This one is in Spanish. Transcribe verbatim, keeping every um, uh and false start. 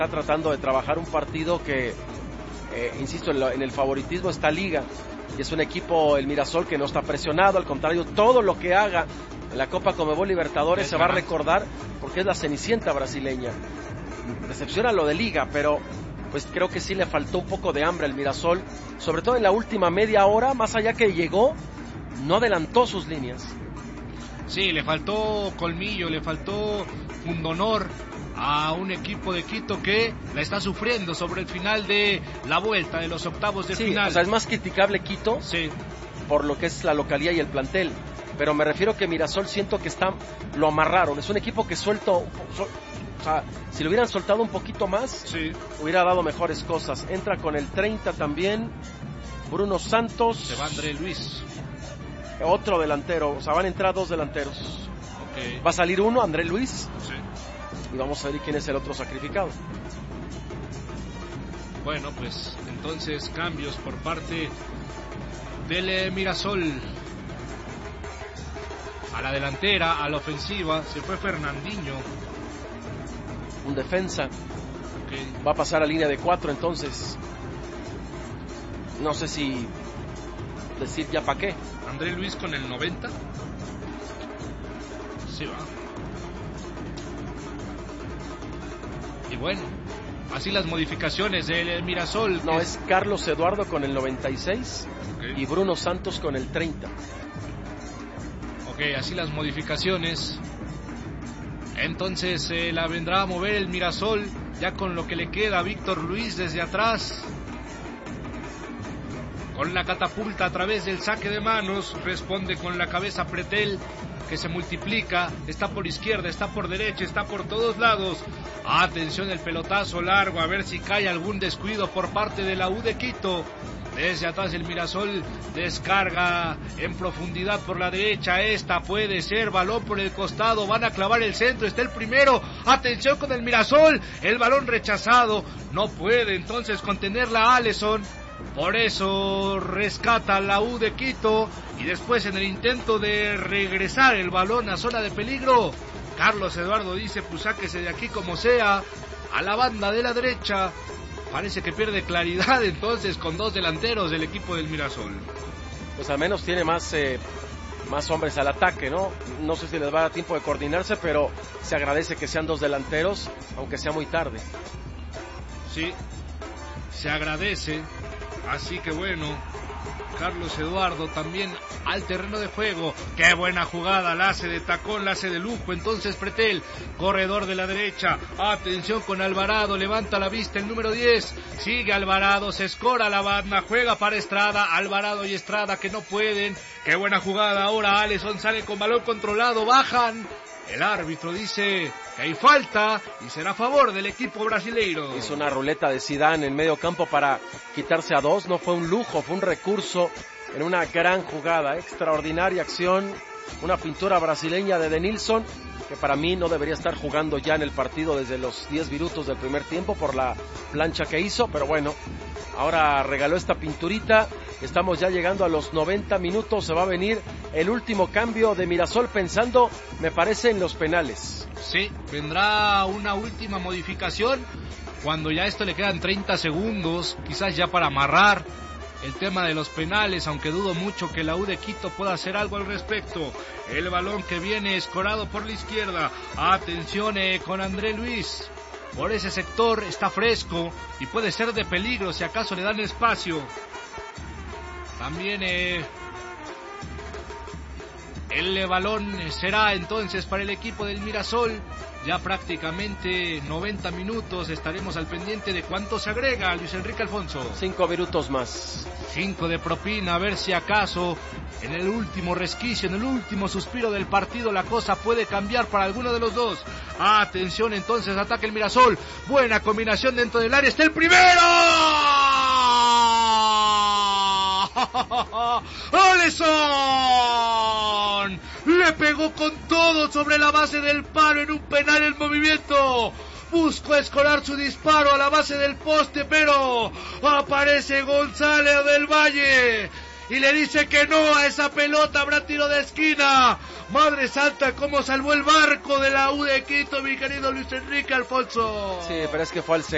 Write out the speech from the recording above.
está tratando de trabajar un partido que, eh, insisto, en, lo, en el favoritismo está Liga, y es un equipo, el Mirasol, que no está presionado, al contrario, todo lo que haga en la Copa Conmebol Libertadores se va a recordar porque es la cenicienta brasileña. Decepciona lo de Liga, pero pues creo que sí le faltó un poco de hambre al Mirasol, sobre todo en la última media hora, más allá que llegó, no adelantó sus líneas. Sí, le faltó colmillo, le faltó pundonor a un equipo de Quito que la está sufriendo sobre el final de la vuelta de los octavos de sí, final. O sea, es más criticable Quito, sí, por lo que es la localía y el plantel, pero me refiero que Mirasol siento que está, lo amarraron, es un equipo que suelto, sol, o sea, si lo hubieran soltado un poquito más, sí, hubiera dado mejores cosas. Entra con el treinta también Bruno Santos. Se va André Luis. Otro delantero, o sea, van a entrar dos delanteros. Okay. Va a salir uno, André Luis. Sí. Y vamos a ver quién es el otro sacrificado. Bueno, pues entonces cambios por parte del Mirasol. A la delantera, a la ofensiva, se fue Fernandinho. Un defensa. Okay. Va a pasar a línea de cuatro, entonces. No sé si decir ya para qué. André Luis con el noventa. Sí va. Y bueno, así las modificaciones del Mirasol. No, es... es Carlos Eduardo con el noventa y seis, okay, y Bruno Santos con el treinta. Ok, así las modificaciones. Entonces eh, la vendrá a mover el Mirasol, ya con lo que le queda a Víctor Luis desde atrás. Con la catapulta a través del saque de manos, responde con la cabeza Pretel, que se multiplica, está por izquierda, está por derecha, está por todos lados. Atención, el pelotazo largo, a ver si cae algún descuido por parte de la U de Quito. Desde atrás el Mirasol descarga en profundidad por la derecha, esta puede ser, balón por el costado, van a clavar el centro, está el primero, atención con el Mirasol, el balón rechazado, no puede entonces contenerla Alisson. Por eso rescata la U de Quito y después en el intento de regresar el balón a zona de peligro, Carlos Eduardo dice pues sáquese de aquí como sea, a la banda de la derecha. Parece que pierde claridad entonces con dos delanteros del equipo del Mirasol. Pues al menos tiene más, eh, más hombres al ataque, ¿no? No sé si les va a dar tiempo de coordinarse, pero se agradece que sean dos delanteros, aunque sea muy tarde. Sí, se agradece. Así que bueno, Carlos Eduardo también al terreno de juego. Qué buena jugada, la hace de tacón, la hace de lujo. Entonces Pretel, corredor de la derecha. Atención con Alvarado, levanta la vista el número diez. Sigue Alvarado, se escora la banda, juega para Estrada. Alvarado y Estrada que no pueden. Qué buena jugada ahora, Alisson sale con balón controlado, bajan. El árbitro dice que hay falta y será a favor del equipo brasileiro. Hizo una ruleta de Zidane en medio campo para quitarse a dos. No fue un lujo, fue un recurso en una gran jugada. Extraordinaria acción. Una pintura brasileña de Denilson, que para mí no debería estar jugando ya en el partido desde los diez minutos del primer tiempo por la plancha que hizo. Pero bueno, ahora regaló esta pinturita. Estamos ya llegando a los noventa minutos. Se va a venir el último cambio de Mirasol pensando, me parece, en los penales. Sí, vendrá una última modificación cuando ya esto le quedan treinta segundos, quizás ya para amarrar el tema de los penales, aunque dudo mucho que la U de Quito pueda hacer algo al respecto. El balón que viene escorado por la izquierda. Atención eh, con André Luis. Por ese sector está fresco y puede ser de peligro si acaso le dan espacio. También eh, el balón será entonces para el equipo del Mirasol. Ya prácticamente noventa minutos. Estaremos al pendiente de cuánto se agrega, Luis Enrique Alfonso. Cinco minutos más. Cinco de propina, a ver si acaso en el último resquicio, en el último suspiro del partido, la cosa puede cambiar para alguno de los dos. Atención entonces, ataca el Mirasol. Buena combinación dentro del área. ¡Está el primero! ¡Alisson! Le pegó con todo sobre la base del palo en un penal en movimiento. Buscó escorar su disparo a la base del poste, pero aparece González del Valle y le dice que no a esa pelota. Habrá tiro de esquina. Madre santa, cómo salvó el barco de la U de Quito, mi querido Luis Enrique Alfonso. Sí, pero es que fue al